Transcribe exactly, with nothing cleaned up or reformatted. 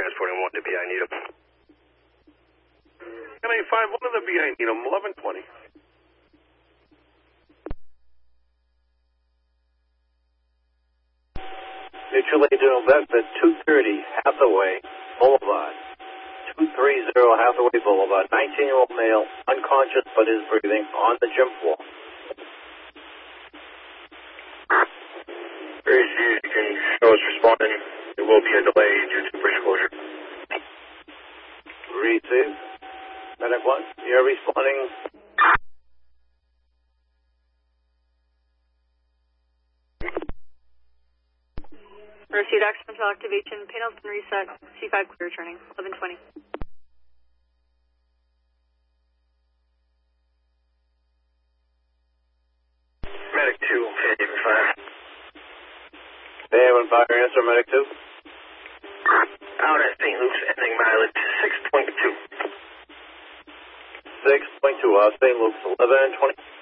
transporting one to B I Needham. Can I find one of the B I Needham, eleven twenty. Mutually doing best at two thirty Hathaway Boulevard. two thirty Hathaway Boulevard. nineteen-year-old male, unconscious but is breathing, on the gym floor. Grace, you can show us responding. There will be a delay due to bridge closure. Receive. Medic one, you're responding. Received accidental activation, panels been reset, C five clear returning, eleven twenty. Medic two, Fairhaven five. Fairhaven five, answer, Medic two. Out at Saint Luke's, ending mileage six point two. six point two, uh, Saint Luke's, eleven twenty.